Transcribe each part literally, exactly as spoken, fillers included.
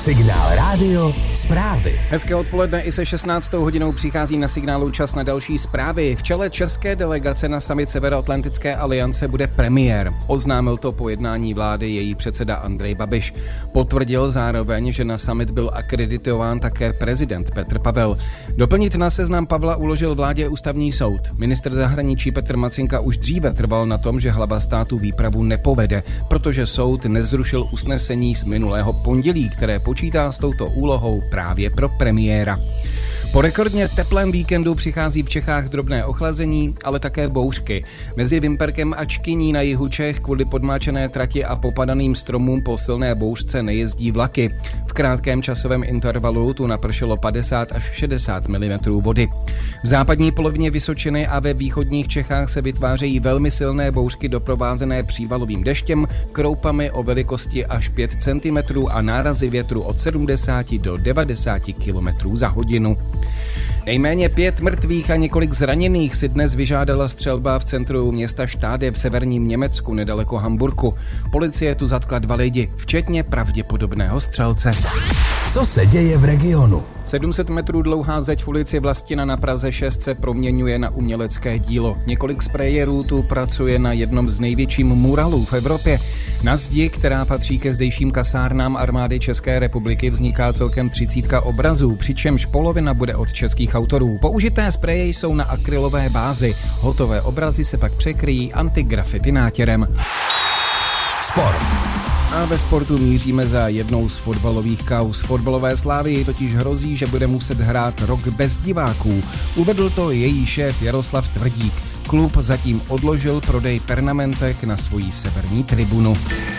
Signál rádio zprávy. Hezké odpoledne, i se šestnáctou hodinou přichází na Signálu čas na další zprávy. V čele české delegace na summit Severoatlantické aliance bude premiér. Oznámil to po jednání vlády její předseda Andrej Babiš. Potvrdil zároveň, že na summit byl akreditován také prezident Petr Pavel. Doplnit na seznam Pavla uložil vládě ústavní soud. Ministr zahraničí Petr Macinka už dříve trval na tom, že hlava státu výpravu nepovede, protože soud nezrušil usnesení z minulého pondělí, které počítá s touto úlohou právě pro premiéra. Po rekordně teplém víkendu přichází v Čechách drobné ochlazení, ale také bouřky. Mezi Vimperkem a Čkyní na jihu Čech kvůli podmáčené trati a popadaným stromům po silné bouřce nejezdí vlaky. V krátkém časovém intervalu tu napršelo padesát až šedesát milimetrů vody. V západní polovině Vysočiny a ve východních Čechách se vytvářejí velmi silné bouřky doprovázené přívalovým deštěm, kroupami o velikosti až pět centimetrů a nárazy větru od sedmdesát do devadesát kilometrů za hodinu. Nejméně pět mrtvých a několik zraněných si dnes vyžádala střelba v centru města Štáde v severním Německu nedaleko Hamburku. Policie tu zatkla dva lidi, včetně pravděpodobného střelce. Co se děje v regionu? sedm set metrů dlouhá zeď v ulici Vlastina na Praze šest se proměňuje na umělecké dílo. Několik sprayerů tu pracuje na jednom z největších muralů v Evropě. Na zdi, která patří ke zdejším kasárnám armády České republiky, vzniká celkem třicítka obrazů, přičemž polovina bude od českých autorů. Použité spreje jsou na akrylové bázi. Hotové obrazy se pak překryjí antigrafity nátěrem. Sport. A ve sportu míříme za jednou z fotbalových kauz. Fotbalové Slávii totiž hrozí, že bude muset hrát rok bez diváků. Uvedl to její šéf Jaroslav Tvrdík. Klub zatím odložil prodej pernamentek na svoji severní tribunu.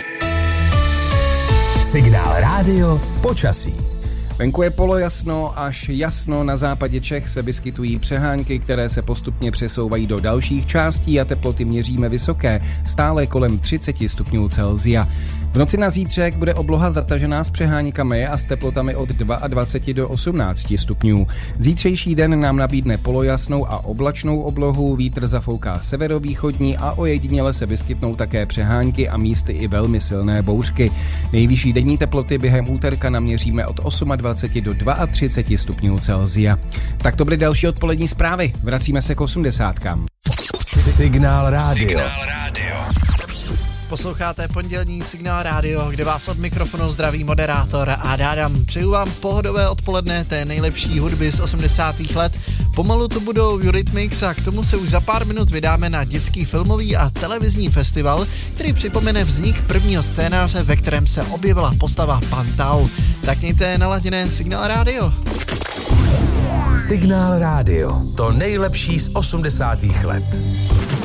Signál rádio počasí. Venku je polojasno až jasno, na západě Čech se vyskytují přehánky, které se postupně přesouvají do dalších částí a teploty měříme vysoké, stále kolem třicet stupňů Celsia. V noci na zítřek bude obloha zatažená s přeháňkami a s teplotami od dvacet dva do osmnácti stupňů. Zítřejší den nám nabídne polojasnou a oblačnou oblohu, vítr zafouká severovýchodní a ojediněle se vyskytnou také přehánky a místy i velmi silné bouřky. Nejvyšší denní teploty během úterka naměříme od dvacet osm do třicet dva stupňů Celsia. Tak to byly další odpolední zprávy. Vracíme se k osmdesátkám. Signál rádio. Signál rádio. Posloucháte pondělní Signál rádio, kde vás od mikrofonu zdraví moderátor Adam. Přeju vám pohodové odpoledne té nejlepší hudby z osmdesátých let. Pomalu to budou Eurythmics a k tomu se už za pár minut vydáme na dětský filmový a televizní festival, který připomene vznik prvního scénáře, ve kterém se objevila postava Pan Tau. Tak mějte naladěné Signál rádio. Signál rádio. To nejlepší z osmdesátých let.